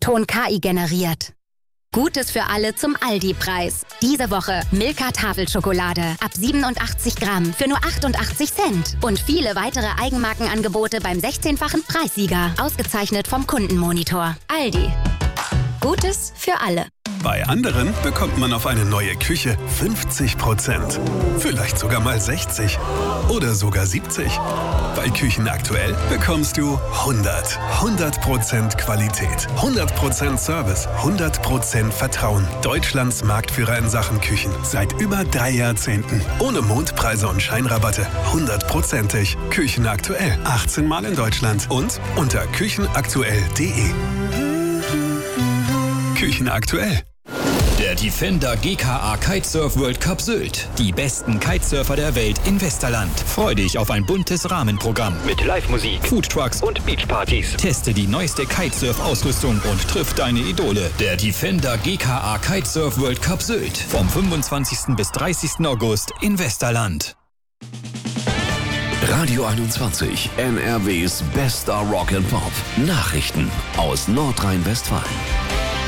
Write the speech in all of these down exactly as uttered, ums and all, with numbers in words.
Ton K I generiert. Gutes für alle zum Aldi-Preis. Diese Woche Milka Tafelschokolade ab siebenundachtzig Gramm für nur achtundachtzig Cent. Und viele weitere Eigenmarkenangebote beim sechzehnfachen Preissieger. Ausgezeichnet vom Kundenmonitor. Aldi. Gutes für alle. Bei anderen bekommt man auf eine neue Küche fünfzig Prozent. Vielleicht sogar mal sechzig. Oder sogar siebzig. Bei Küchen aktuell bekommst du hundert. hundert Prozent Qualität. hundert Prozent Service. hundert Prozent Vertrauen. Deutschlands Marktführer in Sachen Küchen. Seit über drei Jahrzehnten. Ohne Mondpreise und Scheinrabatte. hundertprozentig. Küchen aktuell. achtzehn Mal in Deutschland. Und unter küchenaktuell punkt de. Küchen aktuell. Der Defender G K A Kitesurf World Cup Sylt. Die besten Kitesurfer der Welt in Westerland. Freu dich auf ein buntes Rahmenprogramm mit Live-Musik, Foodtrucks und Beachpartys. Teste die neueste Kitesurf-Ausrüstung und triff deine Idole. Der Defender G K A Kitesurf World Cup Sylt. Vom fünfundzwanzigsten bis dreißigsten August in Westerland. Radio einundzwanzig, N R Ws bester Rock and Pop. Nachrichten aus Nordrhein-Westfalen.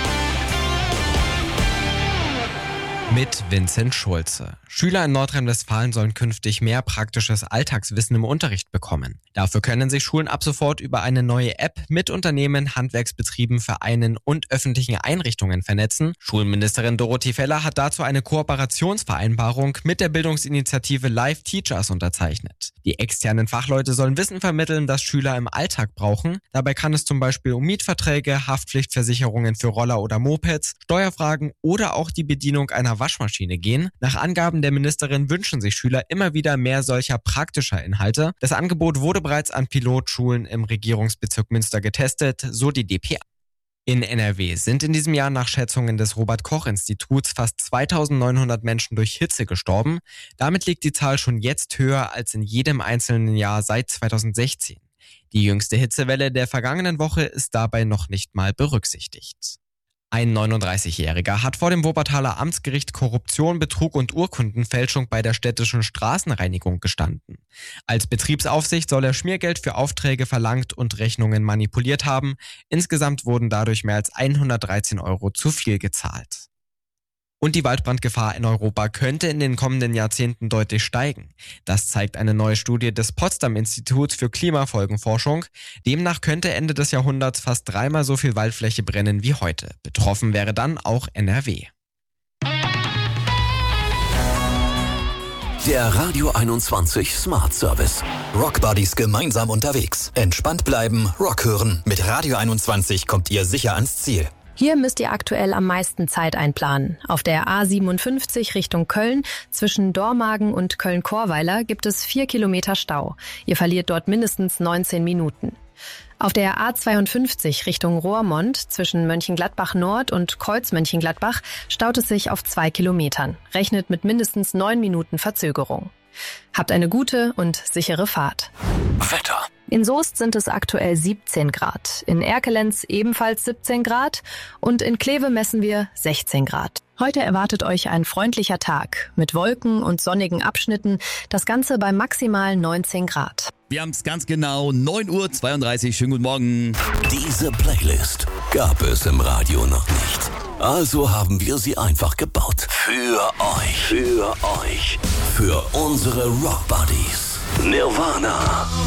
Mit Vincent Schulze. Schüler in Nordrhein-Westfalen sollen künftig mehr praktisches Alltagswissen im Unterricht bekommen. Dafür können sich Schulen ab sofort über eine neue App mit Unternehmen, Handwerksbetrieben, Vereinen und öffentlichen Einrichtungen vernetzen. Schulministerin Dorothee Feller hat dazu eine Kooperationsvereinbarung mit der Bildungsinitiative Live Teachers unterzeichnet. Die externen Fachleute sollen Wissen vermitteln, das Schüler im Alltag brauchen. Dabei kann es zum Beispiel um Mietverträge, Haftpflichtversicherungen für Roller oder Mopeds, Steuerfragen oder auch die Bedienung einer Waschmaschine gehen. Nach Angaben der Ministerin wünschen sich Schüler immer wieder mehr solcher praktischer Inhalte. Das Angebot wurde bereits an Pilotschulen im Regierungsbezirk Münster getestet, so die D P A. In N R W sind in diesem Jahr nach Schätzungen des Robert-Koch-Instituts fast zweitausendneunhundert Menschen durch Hitze gestorben. Damit liegt die Zahl schon jetzt höher als in jedem einzelnen Jahr seit zweitausendsechzehn. Die jüngste Hitzewelle der vergangenen Woche ist dabei noch nicht mal berücksichtigt. Ein neununddreißigjähriger hat vor dem Wuppertaler Amtsgericht Korruption, Betrug und Urkundenfälschung bei der städtischen Straßenreinigung gestanden. Als Betriebsaufsicht soll er Schmiergeld für Aufträge verlangt und Rechnungen manipuliert haben. Insgesamt wurden dadurch mehr als hundertdreizehn Euro zu viel gezahlt. Und die Waldbrandgefahr in Europa könnte in den kommenden Jahrzehnten deutlich steigen. Das zeigt eine neue Studie des Potsdam-Instituts für Klimafolgenforschung. Demnach könnte Ende des Jahrhunderts fast dreimal so viel Waldfläche brennen wie heute. Betroffen wäre dann auch N R W. Der Radio einundzwanzig Smart Service. Rockbuddies gemeinsam unterwegs. Entspannt bleiben, Rock hören. Mit Radio einundzwanzig kommt ihr sicher ans Ziel. Hier müsst ihr aktuell am meisten Zeit einplanen. Auf der A siebenundfünfzig Richtung Köln zwischen Dormagen und Köln-Chorweiler gibt es vier Kilometer Stau. Ihr verliert dort mindestens neunzehn Minuten. Auf der A zweiundfünfzig Richtung Roermond zwischen Mönchengladbach Nord und Kreuz Mönchengladbach staut es sich auf zwei Kilometern. Rechnet mit mindestens neun Minuten Verzögerung. Habt eine gute und sichere Fahrt. Wetter. In Soest sind es aktuell siebzehn Grad, in Erkelenz ebenfalls siebzehn Grad und in Kleve messen wir sechzehn Grad. Heute erwartet euch ein freundlicher Tag mit Wolken und sonnigen Abschnitten, das Ganze bei maximal neunzehn Grad. Wir haben es ganz genau, neun Uhr zweiunddreißig. Schönen guten Morgen. Diese Playlist gab es im Radio noch nicht. Also haben wir sie einfach gebaut. Für euch. Für euch. Für unsere Rockbuddies. Nirvana.